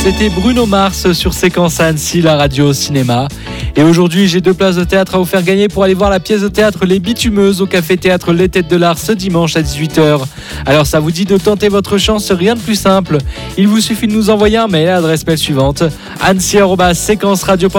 C'était Bruno Mars sur Séquence à Annecy, la radio au cinéma. Et aujourd'hui, j'ai 2 places de théâtre à vous faire gagner pour aller voir la pièce de théâtre Les Bitumeuses au Café Théâtre Les Têtes de l'Art ce dimanche à 18h. Alors ça vous dit de tenter votre chance, rien de plus simple. Il vous suffit de nous envoyer un mail à l'adresse mail suivante: annecy@séquenceradio.com.